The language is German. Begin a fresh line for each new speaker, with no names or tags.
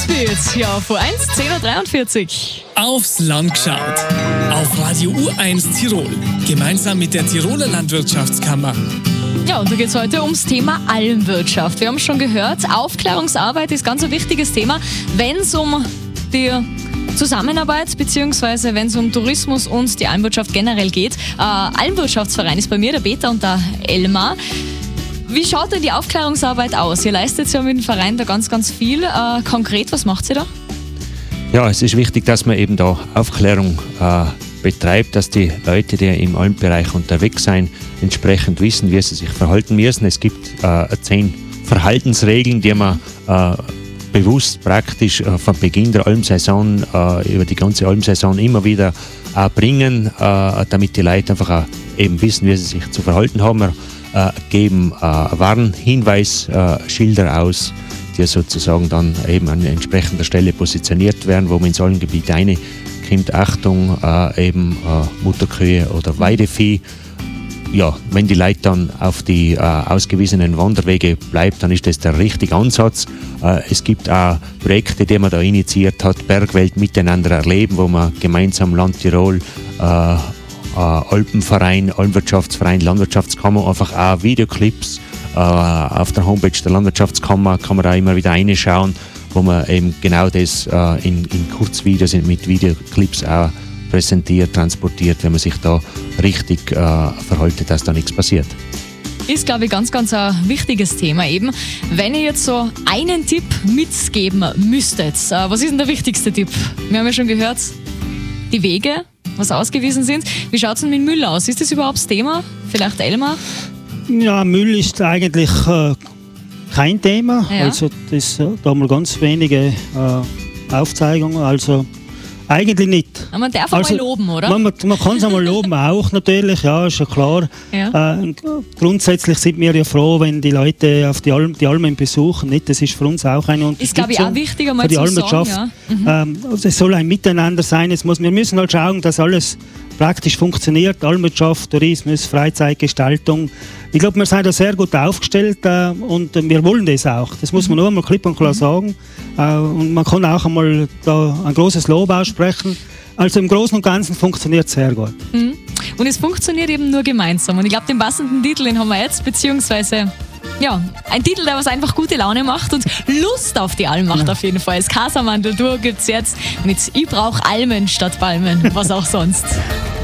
gespielt. Ja, vor 1, 10.43 Uhr.
Aufs Land geschaut. Auf Radio U1 Tirol. Gemeinsam mit der Tiroler Landwirtschaftskammer.
Ja, und da geht es heute ums Thema Almwirtschaft. Wir haben schon gehört, Aufklärungsarbeit ist ganz ein wichtiges Thema, wenn es um die Zusammenarbeit bzw. wenn es um Tourismus und die Almwirtschaft generell geht. Almwirtschaftsverein ist bei mir, der Peter und der Elmar. Wie schaut denn die Aufklärungsarbeit aus? Ihr leistet ja mit dem Verein da ganz, ganz viel. Konkret, was macht ihr da?
Ja, es ist wichtig, dass man eben da Aufklärung betreibt, dass die Leute, die im Almbereich unterwegs sind, entsprechend wissen, wie sie sich verhalten müssen. Es gibt 10 Verhaltensregeln, die man bewusst praktisch von Beginn der Almsaison über die ganze Almsaison immer wieder bringen, damit die Leute einfach auch eben wissen, wie sie sich zu verhalten haben. Wir geben Warnhinweisschilder aus, die sozusagen dann eben an entsprechender Stelle positioniert werden, wo man ins Almgebiet reinkommt. Achtung, Mutterkühe oder Weidevieh. Ja, wenn die Leute dann auf die ausgewiesenen Wanderwege bleibt, dann ist das der richtige Ansatz. Es gibt auch Projekte, die man da initiiert hat, Bergwelt miteinander erleben, wo man gemeinsam Land Tirol, Alpenverein, Almwirtschaftsverein, Landwirtschaftskammer, einfach auch Videoclips auf der Homepage der Landwirtschaftskammer kann man da immer wieder reinschauen, wo man eben genau das in Kurzvideos mit Videoclips auch präsentiert, transportiert, wenn man sich da richtig verhält, dass da nichts passiert.
Ist, glaube ich, ganz, ganz ein wichtiges Thema eben. Wenn ihr jetzt so einen Tipp mitgeben müsstet, was ist denn der wichtigste Tipp? Wir haben ja schon gehört, die Wege, was ausgewiesen sind. Wie schaut es denn mit Müll aus? Ist das überhaupt das Thema? Vielleicht Elmar?
Ja, Müll ist eigentlich kein Thema.
Ja.
Also da haben wir ganz wenige Aufzeigungen. Also eigentlich nicht.
Man darf auch mal loben, oder?
Man kann es einmal loben, auch natürlich, ja, ist ja klar.
Ja.
Grundsätzlich sind wir ja froh, wenn die Leute auf die Almen besuchen. Nicht? Das ist für uns auch eine Unterstützung.
Ist, glaube ich, auch wichtig, einmal
für die
zu
Almwirtschaft.
sagen. Ja.
Es soll ein Miteinander sein. Wir müssen halt schauen, dass alles praktisch funktioniert. Almwirtschaft, Tourismus, Freizeitgestaltung. Ich glaube, wir sind da sehr gut aufgestellt und wir wollen das auch. Das muss man nur einmal klipp und klar sagen. Und man kann auch einmal da ein großes Lob aussprechen. Also im Großen und Ganzen funktioniert es sehr gut.
Und es funktioniert eben nur gemeinsam. Und ich glaube, den passenden Titel, den haben wir jetzt, beziehungsweise ja, ein Titel, der was einfach gute Laune macht und Lust auf die Alm macht auf jeden Fall. Das Casamandel-Duo gibt es jetzt mit Ich brauch Almen statt Palmen, was auch sonst.